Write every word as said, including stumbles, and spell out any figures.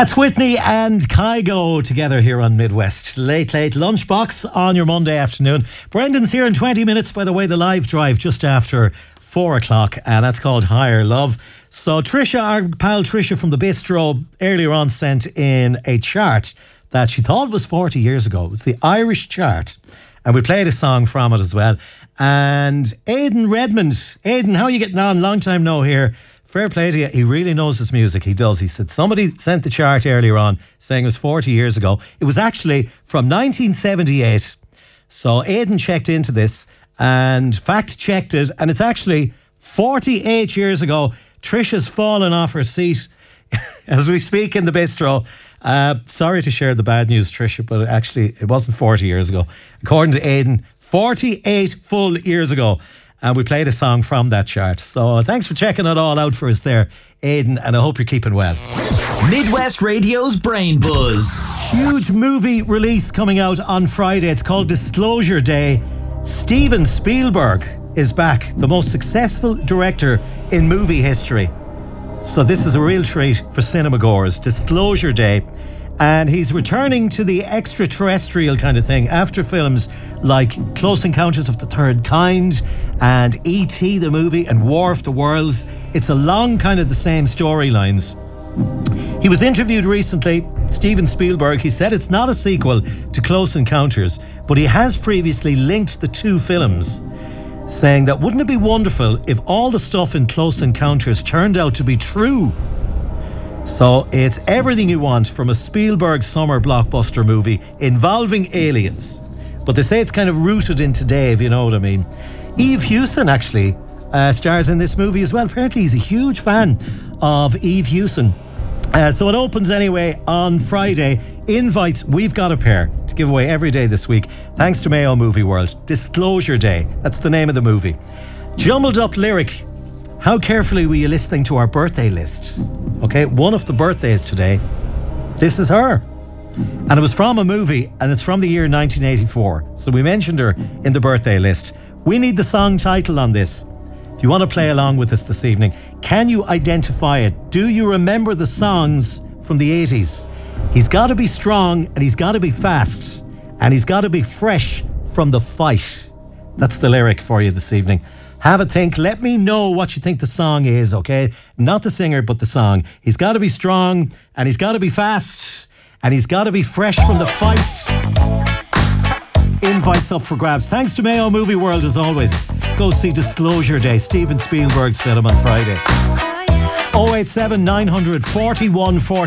That's Whitney and Kygo together here on Midwest. Late, late lunchbox on your Monday afternoon. Brendan's here in twenty minutes. By the way, the live drive just after four o'clock, and that's called Higher Love. So Trisha, our pal Trisha from the Bistro, earlier on sent in a chart that she thought was forty years ago. It was the Irish chart, and we played a song from it as well. And Aidan Redmond, Aidan, how are you getting on? Long time no here. Fair play to you. He really knows his music. He does. He said somebody sent the chart earlier on saying it was forty years ago. It was actually from nineteen seventy-eight. So Aidan checked into this and fact checked it, and it's actually forty-eight years ago. Trisha's fallen off her seat as we speak in the Bistro. Uh, sorry to share the bad news, Trisha, but actually it wasn't forty years ago. According to Aidan, forty-eight full years ago. And we played a song from that chart. So thanks for checking it all out for us there, Aidan, and I hope you're keeping well. Midwest Radio's Brain Buzz. Huge movie release coming out on Friday. It's called Disclosure Day. Steven Spielberg is back, the most successful director in movie history. So this is a real treat for cinema goers. Disclosure Day. And he's returning to the extraterrestrial kind of thing after films like Close Encounters of the Third Kind and E T the movie and War of the Worlds. It's along kind of the same storylines. He was interviewed recently, Steven Spielberg. He said it's not a sequel to Close Encounters, but he has previously linked the two films, saying that wouldn't it be wonderful if all the stuff in Close Encounters turned out to be true? So it's everything you want from a Spielberg summer blockbuster movie involving aliens. But they say it's kind of rooted in today, if you know what I mean. Eve Hewson actually uh, stars in this movie as well. Apparently he's a huge fan of Eve Hewson. Uh, so it opens anyway on Friday. Invites, we've got a pair to give away every day this week, thanks to Mayo Movie World. Disclosure Day, that's the name of the movie. Jumbled up lyric. How carefully were you listening to our birthday list? Okay, one of the birthdays today. This is her. And it was from a movie, and it's from the year nineteen eighty-four. So we mentioned her in the birthday list. We need the song title on this. If you want to play along with us this evening, can you identify it? Do you remember the songs from the eighties? He's got to be strong, and he's got to be fast, and he's got to be fresh from the fight. That's the lyric for you this evening. Have a think. Let me know what you think the song is, okay? Not the singer, but the song. He's got to be strong, and he's got to be fast, and he's got to be fresh from the fight. Invites up for grabs. Thanks to Mayo Movie World, as always. Go see Disclosure Day, Steven Spielberg's film on Friday. oh eight seven, nine hundred, forty-one forty